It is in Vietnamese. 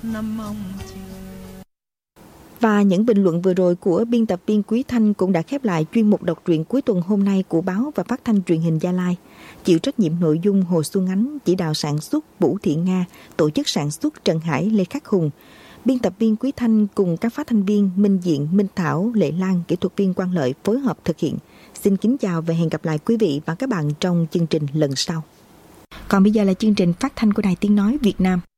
Và những bình luận vừa rồi của biên tập viên Quý Thanh cũng đã khép lại chuyên mục đọc truyện cuối tuần hôm nay của báo và phát thanh truyền hình Gia Lai. Chịu trách nhiệm nội dung Hồ Xuân Ánh, chỉ đạo sản xuất Vũ Thị Nga, tổ chức sản xuất Trần Hải, Lê Khắc Hùng. Biên tập viên Quý Thanh cùng các phát thanh viên Minh Diện, Minh Thảo, Lệ Lan, kỹ thuật viên Quang Lợi phối hợp thực hiện. Xin kính chào và hẹn gặp lại quý vị và các bạn trong chương trình lần sau. Còn bây giờ là chương trình phát thanh của Đài Tiếng Nói Việt Nam.